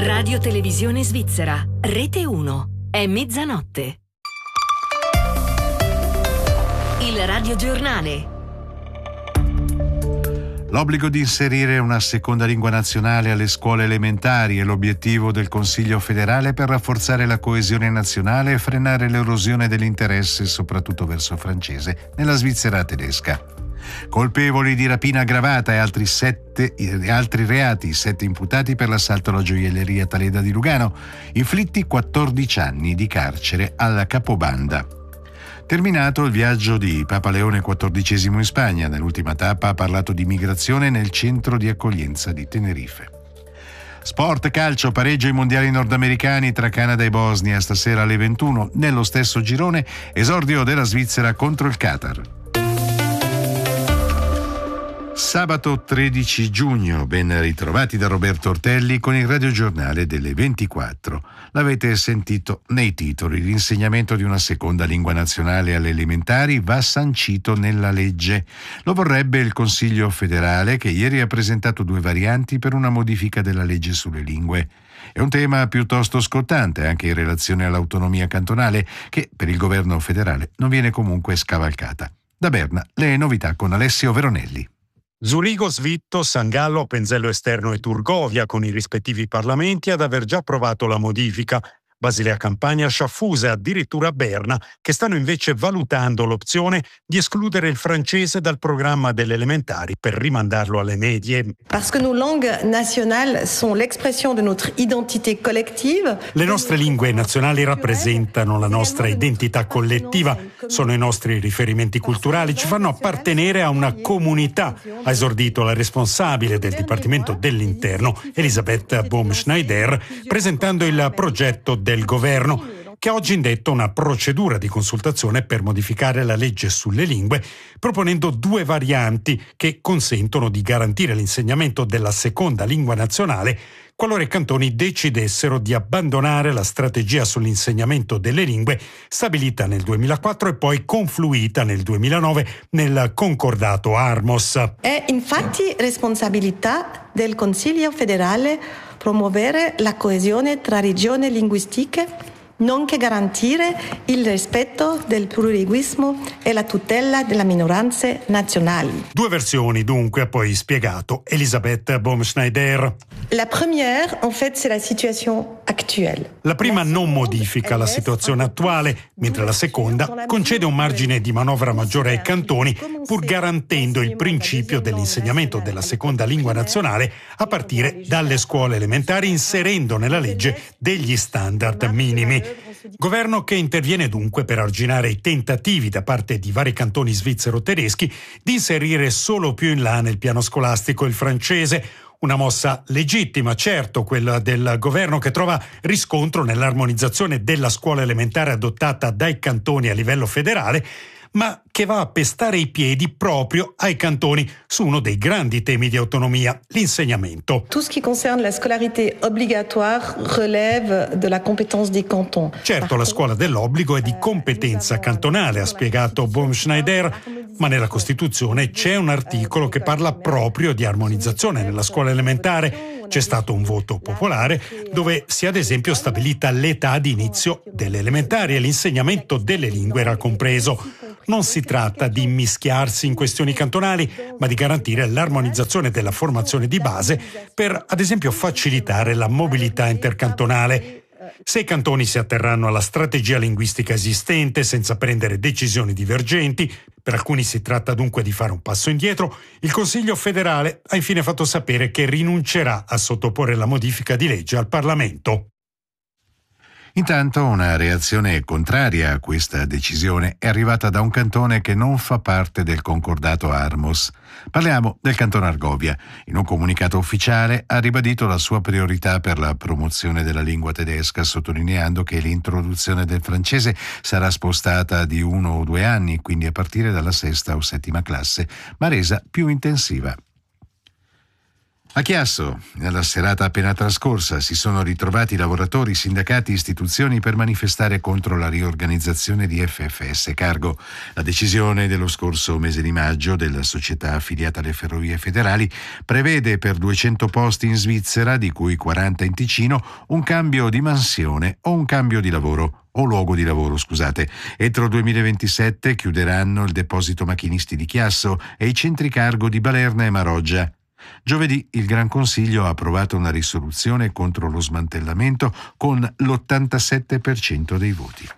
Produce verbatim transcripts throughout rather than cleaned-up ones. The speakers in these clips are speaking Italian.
Radio Televisione Svizzera, Rete uno. È mezzanotte. Il radiogiornale. L'obbligo di inserire una seconda lingua nazionale alle scuole elementari è l'obiettivo del Consiglio federale per rafforzare la coesione nazionale e frenare l'erosione dell'interesse, soprattutto verso il francese, nella Svizzera tedesca. Colpevoli di rapina aggravata e altri, sette, e altri reati, sette imputati per l'assalto alla gioielleria Taleda di Lugano, inflitti quattordici anni di carcere alla capobanda. Terminato il viaggio di Papa Leone quattordicesimo in Spagna, nell'ultima tappa ha parlato di migrazione nel centro di accoglienza di Tenerife. Sport, calcio, pareggio ai mondiali nordamericani tra Canada e Bosnia stasera alle ventuno. Nello stesso girone, esordio della Svizzera contro il Qatar. Sabato tredici giugno, ben ritrovati da Roberto Ortelli con il radiogiornale delle ventiquattro. L'avete sentito nei titoli, l'insegnamento di una seconda lingua nazionale alle elementari va sancito nella legge. Lo vorrebbe il Consiglio federale, che ieri ha presentato due varianti per una modifica della legge sulle lingue. È un tema piuttosto scottante anche in relazione all'autonomia cantonale, che per il governo federale non viene comunque scavalcata. Da Berna, le novità con Alessio Veronelli. Zurigo, Svitto, San Gallo, Penzello Esterno e Turgovia, con i rispettivi parlamenti, ad aver già approvato la modifica. Basilea Campania, Sciaffuse e addirittura Berna, che stanno invece valutando l'opzione di escludere il francese dal programma delle elementari per rimandarlo alle medie. Parce que nos langues nationales sont l'expression de notre identité collective. Le nostre lingue nazionali rappresentano la nostra identità collettiva, sono i nostri riferimenti culturali, ci fanno appartenere a una comunità, ha esordito la responsabile del Dipartimento dell'Interno, Elisabeth Baumschneider, presentando il progetto del governo, che ha oggi indetto una procedura di consultazione per modificare la legge sulle lingue, proponendo due varianti che consentono di garantire l'insegnamento della seconda lingua nazionale qualora i cantoni decidessero di abbandonare la strategia sull'insegnamento delle lingue stabilita nel duemilaquattro e poi confluita nel duemilanove nel concordato Armos. È infatti responsabilità del Consiglio federale promuovere la coesione tra regioni linguistiche, nonché garantire il rispetto del plurilinguismo e la tutela delle minoranze nazionali. Due versioni dunque, ha poi spiegato Elisabeth Baumschneider. La première, en fait, c'est la situation actuelle. La prima non modifica la situazione attuale, mentre la seconda concede un margine di manovra maggiore ai cantoni, pur garantendo il principio dell'insegnamento della seconda lingua nazionale a partire dalle scuole elementari, inserendo nella legge degli standard minimi. Governo che interviene dunque per arginare i tentativi da parte di vari cantoni svizzero-tedeschi di inserire solo più in là nel piano scolastico il francese. Una mossa legittima, certo, quella del governo, che trova riscontro nell'armonizzazione della scuola elementare adottata dai cantoni a livello federale, ma che va a pestare i piedi proprio ai cantoni su uno dei grandi temi di autonomia, l'insegnamento. Tout ce qui concerne la scolarité obligatoire relève de la compétence des cantons. Certo, la scuola dell'obbligo è di competenza cantonale, ha spiegato Baumschneider, ma nella Costituzione c'è un articolo che parla proprio di armonizzazione nella scuola elementare. C'è stato un voto popolare dove si è ad esempio stabilita l'età di inizio delle elementari e l'insegnamento delle lingue era compreso. Non si tratta di immischiarsi in questioni cantonali, ma di garantire l'armonizzazione della formazione di base per, ad esempio, facilitare la mobilità intercantonale. Se i cantoni si atterranno alla strategia linguistica esistente senza prendere decisioni divergenti, per alcuni si tratta dunque di fare un passo indietro, il Consiglio federale ha infine fatto sapere che rinuncerà a sottoporre la modifica di legge al Parlamento. Intanto una reazione contraria a questa decisione è arrivata da un cantone che non fa parte del concordato Armos. Parliamo del Canton Argovia. In un comunicato ufficiale ha ribadito la sua priorità per la promozione della lingua tedesca, sottolineando che l'introduzione del francese sarà spostata di uno o due anni, quindi a partire dalla sesta o settima classe, ma resa più intensiva. A Chiasso, nella serata appena trascorsa, si sono ritrovati lavoratori, sindacati e istituzioni per manifestare contro la riorganizzazione di F F S Cargo. La decisione dello scorso mese di maggio della società affiliata alle Ferrovie Federali prevede per duecento posti in Svizzera, di cui quaranta in Ticino, un cambio di mansione o un cambio di lavoro. o luogo di lavoro, scusate. Entro duemilaventisette chiuderanno il deposito macchinisti di Chiasso e i centri cargo di Balerna e Maroggia. Giovedì il Gran Consiglio ha approvato una risoluzione contro lo smantellamento con l'ottantasette per cento dei voti.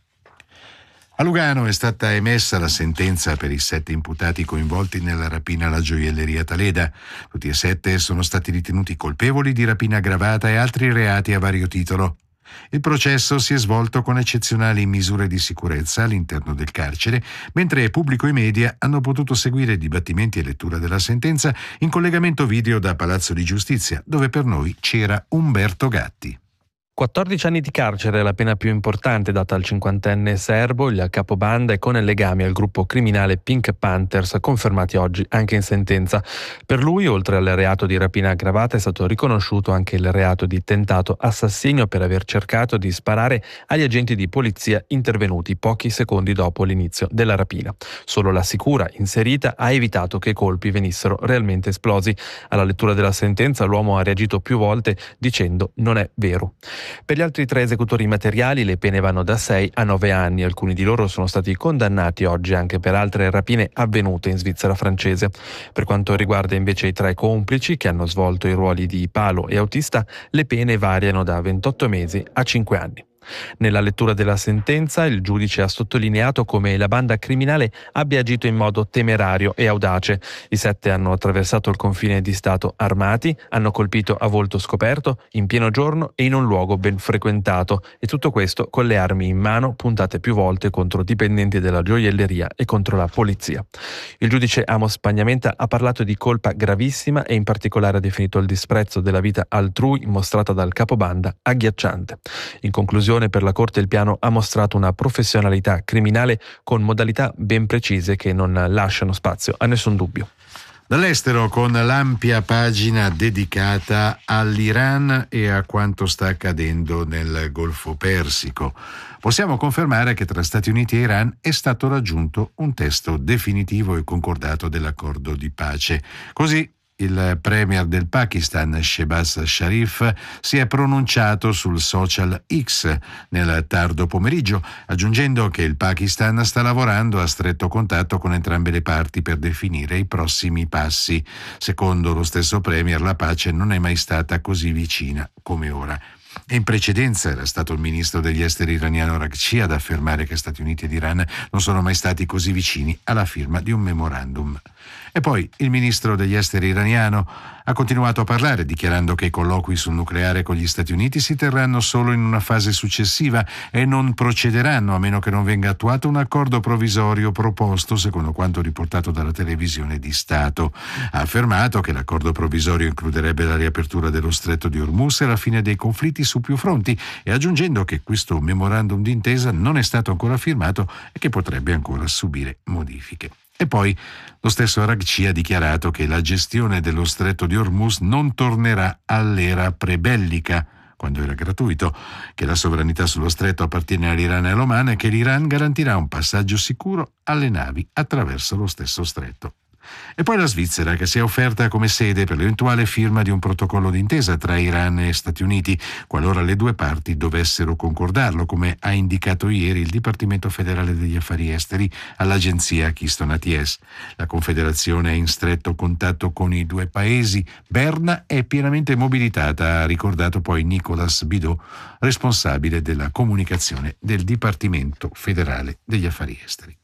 A Lugano è stata emessa la sentenza per i sette imputati coinvolti nella rapina alla gioielleria Taleda. Tutti e sette sono stati ritenuti colpevoli di rapina aggravata e altri reati a vario titolo. Il processo si è svolto con eccezionali misure di sicurezza all'interno del carcere, mentre pubblico e media hanno potuto seguire dibattimenti e lettura della sentenza in collegamento video da Palazzo di Giustizia, dove per noi c'era Umberto Gatti. quattordici anni di carcere è la pena più importante data al cinquantenne serbo, il capobanda e con legami al gruppo criminale Pink Panthers, confermati oggi anche in sentenza. Per lui, oltre al reato di rapina aggravata, è stato riconosciuto anche il reato di tentato assassinio per aver cercato di sparare agli agenti di polizia intervenuti pochi secondi dopo l'inizio della rapina. Solo la sicura inserita ha evitato che i colpi venissero realmente esplosi. Alla lettura della sentenza l'uomo ha reagito più volte dicendo «non è vero». Per gli altri tre esecutori materiali le pene vanno da sei a nove anni. Alcuni di loro sono stati condannati oggi anche per altre rapine avvenute in Svizzera francese. Per quanto riguarda invece i tre complici che hanno svolto i ruoli di palo e autista, le pene variano da ventotto mesi a cinque anni. Nella lettura della sentenza il giudice ha sottolineato come la banda criminale abbia agito in modo temerario e audace. I sette hanno attraversato il confine di Stato armati, hanno colpito a volto scoperto, in pieno giorno e in un luogo ben frequentato, e tutto questo con le armi in mano puntate più volte contro dipendenti della gioielleria e contro la polizia. Il giudice Amos Pagnamenta ha parlato di colpa gravissima e in particolare ha definito il disprezzo della vita altrui mostrata dal capobanda agghiacciante. In conclusione, per la Corte il piano ha mostrato una professionalità criminale con modalità ben precise che non lasciano spazio a nessun dubbio. Dall'estero, con l'ampia pagina dedicata all'Iran e a quanto sta accadendo nel Golfo Persico, possiamo confermare che tra Stati Uniti e Iran è stato raggiunto un testo definitivo e concordato dell'accordo di pace. Così il premier del Pakistan, Shehbaz Sharif, si è pronunciato sul social X nel tardo pomeriggio, aggiungendo che il Pakistan sta lavorando a stretto contatto con entrambe le parti per definire i prossimi passi. Secondo lo stesso premier, la pace non è mai stata così vicina come ora. In precedenza era stato il ministro degli esteri iraniano Araghchi ad affermare che Stati Uniti ed Iran non sono mai stati così vicini alla firma di un memorandum. E poi il ministro degli esteri iraniano ha continuato a parlare, dichiarando che i colloqui sul nucleare con gli Stati Uniti si terranno solo in una fase successiva e non procederanno a meno che non venga attuato un accordo provvisorio proposto, secondo quanto riportato dalla televisione di Stato. Ha affermato che l'accordo provvisorio includerebbe la riapertura dello stretto di Hormuz e la fine dei conflitti su più fronti, e aggiungendo che questo memorandum d'intesa non è stato ancora firmato e che potrebbe ancora subire modifiche. E poi lo stesso Araghchi ha dichiarato che la gestione dello stretto di Hormuz non tornerà all'era prebellica, quando era gratuito, che la sovranità sullo stretto appartiene all'Iran e all'Oman e che l'Iran garantirà un passaggio sicuro alle navi attraverso lo stesso stretto. E poi la Svizzera, che si è offerta come sede per l'eventuale firma di un protocollo d'intesa tra Iran e Stati Uniti, qualora le due parti dovessero concordarlo, come ha indicato ieri il Dipartimento federale degli affari esteri all'agenzia Keystone A T S. La Confederazione è in stretto contatto con i due paesi. Berna è pienamente mobilitata, ha ricordato poi Nicolas Bidot, responsabile della comunicazione del Dipartimento federale degli affari esteri.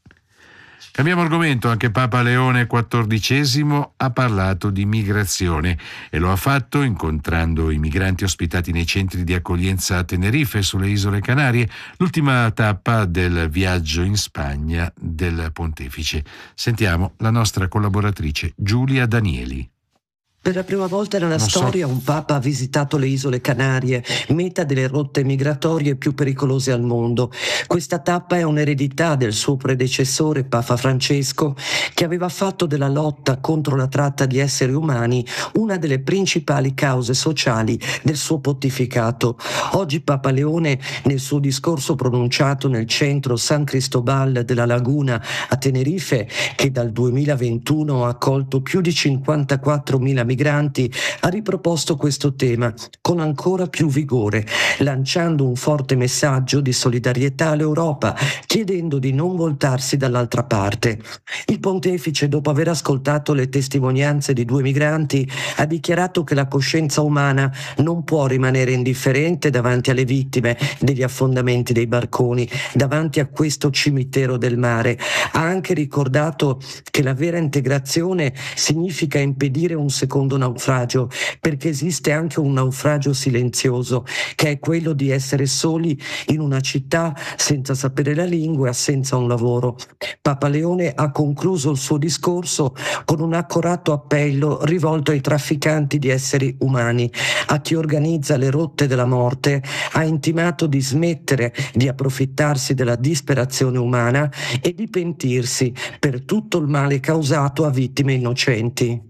Cambiamo argomento. Anche Papa Leone quattordicesimo ha parlato di migrazione e lo ha fatto incontrando i migranti ospitati nei centri di accoglienza a Tenerife, sulle isole Canarie, l'ultima tappa del viaggio in Spagna del Pontefice. Sentiamo la nostra collaboratrice Giulia Danieli. Per la prima volta nella Non so. storia un papa ha visitato le isole Canarie, meta delle rotte migratorie più pericolose al mondo. Questa tappa è un'eredità del suo predecessore, Papa Francesco, che aveva fatto della lotta contro la tratta di esseri umani una delle principali cause sociali del suo pontificato. Oggi Papa Leone, nel suo discorso pronunciato nel centro San Cristobal della Laguna a Tenerife, che dal duemilaventuno ha accolto più di cinquantaquattromila migranti, ha riproposto questo tema con ancora più vigore, lanciando un forte messaggio di solidarietà all'Europa, chiedendo di non voltarsi dall'altra parte. Il pontefice, dopo aver ascoltato le testimonianze di due migranti, ha dichiarato che la coscienza umana non può rimanere indifferente davanti alle vittime degli affondamenti dei barconi, davanti a questo cimitero del mare. Ha anche ricordato che la vera integrazione significa impedire un secondo naufragio, perché esiste anche un naufragio silenzioso, che è quello di essere soli in una città senza sapere la lingua e senza un lavoro. Papa Leone ha concluso il suo discorso con un accorato appello rivolto ai trafficanti di esseri umani, a chi organizza le rotte della morte. Ha intimato di smettere di approfittarsi della disperazione umana e di pentirsi per tutto il male causato a vittime innocenti.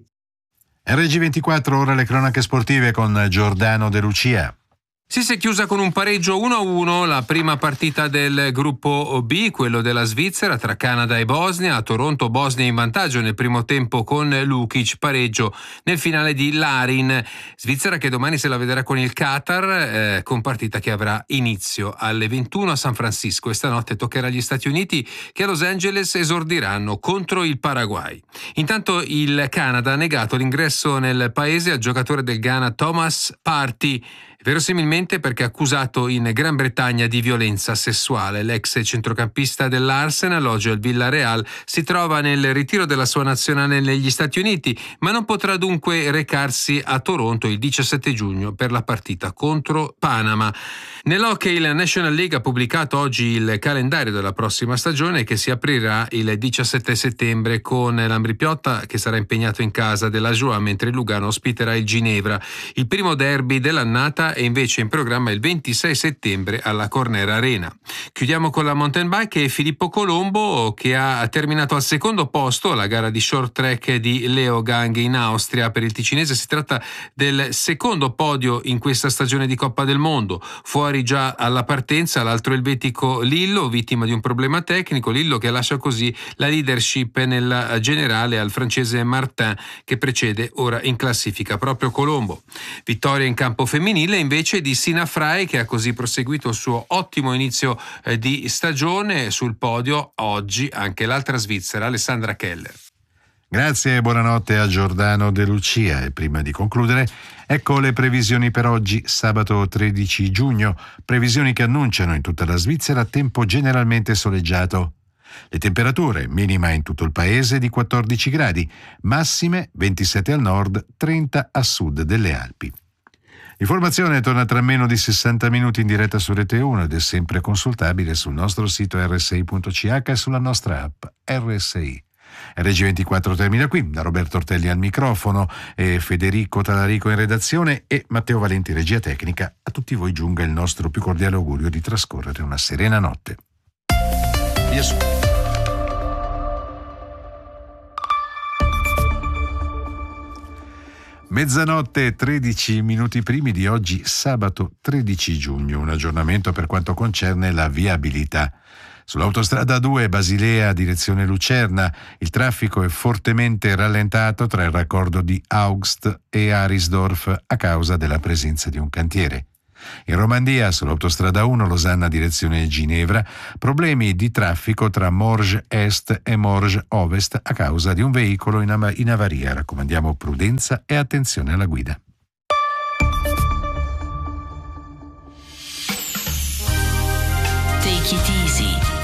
R G ventiquattro, ora le cronache sportive con Giordano De Lucia. Si è chiusa con un pareggio uno a uno la prima partita del gruppo B, quello della Svizzera, tra Canada e Bosnia. A Toronto Bosnia in vantaggio nel primo tempo con Lukic, pareggio nel finale di Larin. Svizzera che domani se la vedrà con il Qatar, eh, con partita che avrà inizio alle ventuno a San Francisco, e stanotte toccherà agli Stati Uniti, che a Los Angeles esordiranno contro il Paraguay. Intanto il Canada ha negato l'ingresso nel paese al giocatore del Ghana Thomas Partey, verosimilmente perché accusato in Gran Bretagna di violenza sessuale. L'ex centrocampista dell'Arsenal, oggi al Villarreal, si trova nel ritiro della sua nazionale negli Stati Uniti, ma non potrà dunque recarsi a Toronto il diciassette giugno per la partita contro Panama. Nell'hockey la National League ha pubblicato oggi il calendario della prossima stagione, che si aprirà il diciassette settembre con l'Ambrì-Piotta che sarà impegnato in casa della Joie, mentre il Lugano ospiterà il Ginevra. Il primo derby dell'annata è invece in programma il ventisei settembre alla Corner Arena. Chiudiamo con la mountain bike e Filippo Colombo, che ha terminato al secondo posto alla gara di short track di Leogang in Austria. Per il ticinese si tratta del secondo podio in questa stagione di Coppa del Mondo. Fuori già alla partenza l'altro elvetico Lillo, vittima di un problema tecnico. Lillo che lascia così la leadership nella generale al francese Martin, che precede ora in classifica proprio Colombo. Vittoria in campo femminile invece di Sina Frey, che ha così proseguito il suo ottimo inizio eh, di stagione. Sul podio oggi anche l'altra svizzera Alessandra Keller. Grazie e buonanotte a Giordano De Lucia. E prima di concludere, ecco le previsioni per oggi, sabato tredici giugno, previsioni che annunciano in tutta la Svizzera tempo generalmente soleggiato. Le temperature, minima in tutto il paese di quattordici gradi, massime ventisette al nord, trenta a sud delle Alpi. L'informazione torna tra meno di sessanta minuti in diretta su Rete uno ed è sempre consultabile sul nostro sito erre sei punto c h e sulla nostra app R S I. R G ventiquattro termina qui, da Roberto Ortelli al microfono e Federico Talarico in redazione e Matteo Valenti regia tecnica. A tutti voi giunga il nostro più cordiale augurio di trascorrere una serena notte. Via su. Mezzanotte e tredici minuti primi di oggi, sabato tredici giugno, un aggiornamento per quanto concerne la viabilità. Sull'autostrada due Basilea direzione Lucerna il traffico è fortemente rallentato tra il raccordo di Augst e Arisdorf a causa della presenza di un cantiere. In Romandia, sull'autostrada uno Losanna direzione Ginevra, problemi di traffico tra Morges Est e Morges Ovest a causa di un veicolo in, av- in avaria. Raccomandiamo prudenza e attenzione alla guida. Take it easy.